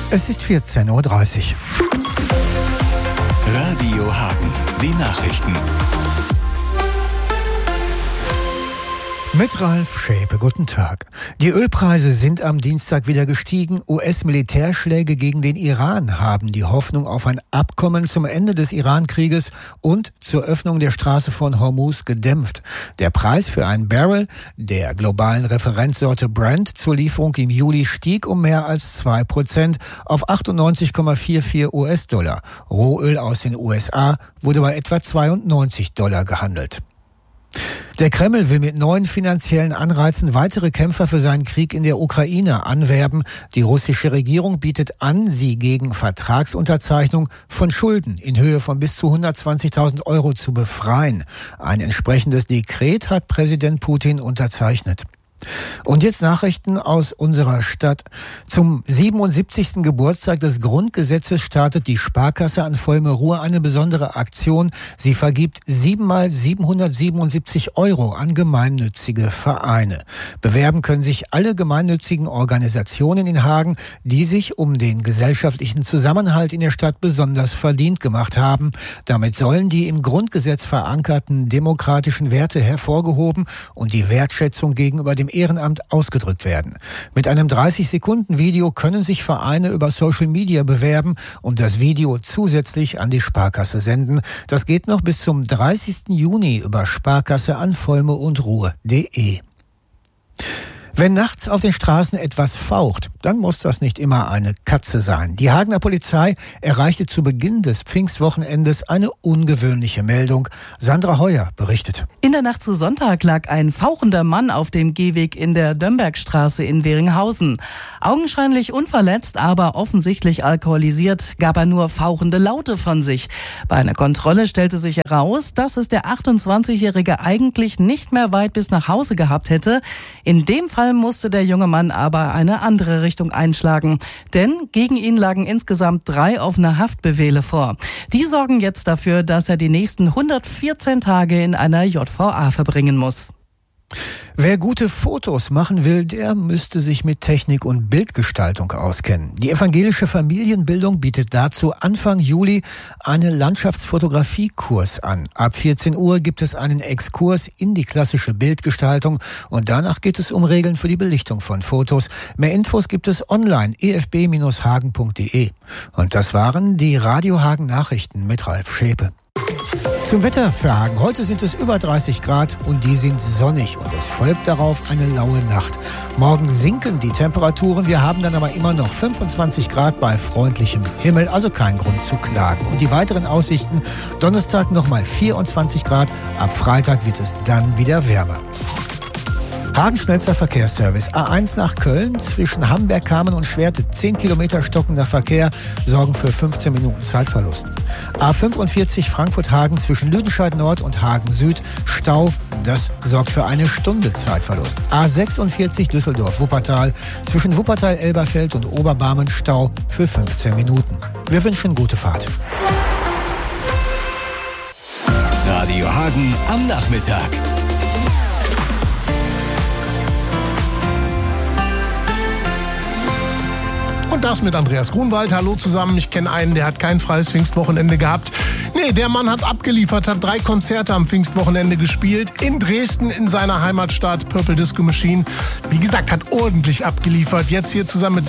Es ist 14.30 Uhr. Radio Hagen, die Nachrichten. Mit Ralf Schäpe, guten Tag. Die Ölpreise sind am Dienstag wieder gestiegen. US-Militärschläge gegen den Iran haben die Hoffnung auf ein Abkommen zum Ende des Iran-Krieges und zur Öffnung der Straße von Hormuz gedämpft. Der Preis für einen Barrel der globalen Referenzsorte Brent zur Lieferung im Juli stieg um mehr als 2% auf 98,44 US-Dollar. Rohöl aus den USA wurde bei etwa $92 gehandelt. Der Kreml will mit neuen finanziellen Anreizen weitere Kämpfer für seinen Krieg in der Ukraine anwerben. Die russische Regierung bietet an, sie gegen Vertragsunterzeichnung von Schulden in Höhe von bis zu 120.000 Euro zu befreien. Ein entsprechendes Dekret hat Präsident Putin unterzeichnet. Und jetzt Nachrichten aus unserer Stadt. Zum 77. Geburtstag des Grundgesetzes startet die Sparkasse an Volmeruhr eine besondere Aktion. Sie vergibt 7x 777 Euro an gemeinnützige Vereine. Bewerben können sich alle gemeinnützigen Organisationen in Hagen, die sich um den gesellschaftlichen Zusammenhalt in der Stadt besonders verdient gemacht haben. Damit sollen die im Grundgesetz verankerten demokratischen Werte hervorgehoben und die Wertschätzung gegenüber dem Ehrenamt ausgedrückt werden. Mit einem 30-Sekunden-Video können sich Vereine über Social Media bewerben und das Video zusätzlich an die Sparkasse senden. Das geht noch bis zum 30. Juni über sparkasseanvolmeundruhe.de. Wenn nachts auf den Straßen etwas faucht, dann muss das nicht immer eine Katze sein. Die Hagener Polizei erreichte zu Beginn des Pfingstwochenendes eine ungewöhnliche Meldung. Sandra Heuer berichtet. In der Nacht zu Sonntag lag ein fauchender Mann auf dem Gehweg in der Dömbergstraße in Weringhausen. Augenscheinlich unverletzt, aber offensichtlich alkoholisiert, gab er nur fauchende Laute von sich. Bei einer Kontrolle stellte sich heraus, dass es der 28-Jährige eigentlich nicht mehr weit bis nach Hause gehabt hätte. In dem Fall musste der junge Mann aber eine andere Richtung einschlagen. Denn gegen ihn lagen insgesamt 3 offene Haftbefehle vor. Die sorgen jetzt dafür, dass er die nächsten 114 Tage in einer JVA verbringen muss. Wer gute Fotos machen will, der müsste sich mit Technik und Bildgestaltung auskennen. Die evangelische Familienbildung bietet dazu Anfang Juli einen Landschaftsfotografiekurs an. Ab 14 Uhr gibt es einen Exkurs in die klassische Bildgestaltung und danach geht es um Regeln für die Belichtung von Fotos. Mehr Infos gibt es online efb-hagen.de. Und das waren die Radio Hagen Nachrichten mit Ralf Schäpe. Zum Wetter für Hagen. Heute sind es über 30 Grad und die sind sonnig und es folgt darauf eine laue Nacht. Morgen sinken die Temperaturen, wir haben dann aber immer noch 25 Grad bei freundlichem Himmel, also kein Grund zu klagen. Und die weiteren Aussichten, Donnerstag nochmal 24 Grad, ab Freitag wird es dann wieder wärmer. Hagen schnellster Verkehrsservice. A1 nach Köln, zwischen Hamberg, Kamen und Schwerte 10 Kilometer stockender Verkehr, sorgen für 15 Minuten Zeitverlust. A45 Frankfurt-Hagen zwischen Lüdenscheid Nord und Hagen Süd, Stau, das sorgt für eine Stunde Zeitverlust. A46 Düsseldorf-Wuppertal zwischen Wuppertal-Elberfeld und Oberbarmen, Stau für 15 Minuten. Wir wünschen gute Fahrt. Radio Hagen am Nachmittag. Und das mit Andreas Grunwald. Hallo zusammen. Ich kenne einen, der hat kein freies Pfingstwochenende gehabt. Nee, der Mann hat abgeliefert, hat 3 Konzerte am Pfingstwochenende gespielt. In Dresden, in seiner Heimatstadt, Purple Disco Machine. Wie gesagt, hat ordentlich abgeliefert. Jetzt hier zusammen mit